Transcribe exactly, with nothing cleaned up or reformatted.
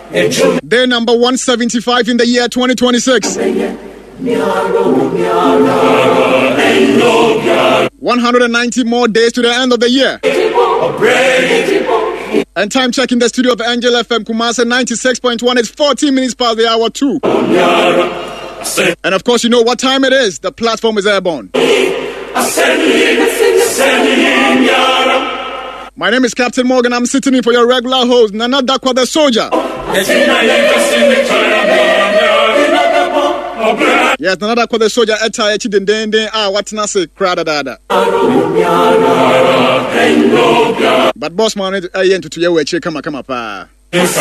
Day number one seventy-five in the year twenty twenty-six. one hundred ninety more days to the end of the year. And time check in the studio of Angel F M Kumasi ninety-six point one. It's fourteen minutes past the hour two. And of course, you know what time it is. The platform is airborne. My name is Captain Morgan. I'm sitting in for your regular host, Nana Dakwa the Soldier. Yes, Nana Dakwa the Soldier. Eta echi den den den. Ah, what na say? Krada dada. But boss man, I yen to to your way. Come on, come on, pa.